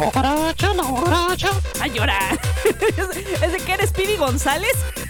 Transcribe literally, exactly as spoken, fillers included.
La cucaracha, la cucaracha. Ay, llora. ¿Es de que eres Speedy González?